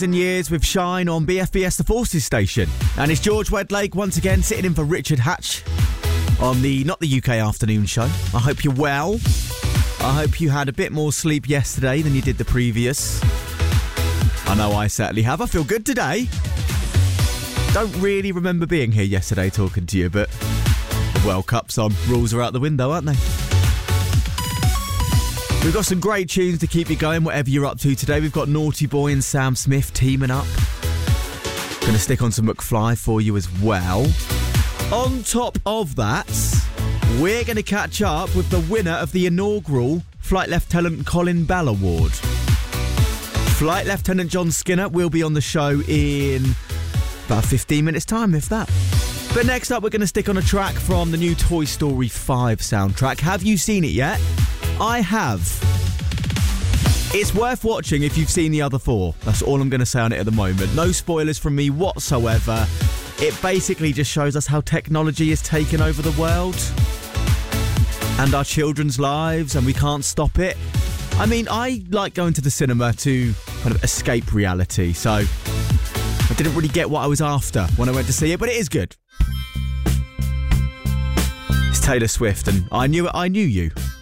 In years with Shine on BFBS The Forces station. And it's George Wedlake once again sitting in for Richard Hatch on the Not the UK Afternoon Show. I hope you're well. I hope you had a bit more sleep yesterday than you did the previous. I know I certainly have. I feel good today. Don't really remember being here yesterday talking to you, but the World Cup's on. Rules are out the window, aren't they? We've got some great tunes to keep you going, whatever you're up to today. We've got Naughty Boy and Sam Smith teaming up. Going to stick on some McFly for you as well. On top of that, we're going to catch up with the winner of the inaugural Flight Lieutenant Colin Bell Award. Flight Lieutenant John Skinner will be on the show in about 15 minutes' time, if that. But next up, we're going to stick on a track from the new Toy Story 5 soundtrack. Have you seen it yet? I have. It's worth watching if you've seen the other four. That's all I'm going to say on it at the moment. No spoilers from me whatsoever. It basically just shows us how technology has taken over the world and our children's lives, and we can't stop it. I mean, I like going to the cinema to kind of escape reality, so I didn't really get what I was after when I went to see it, but it is good. It's Taylor Swift, and I knew you.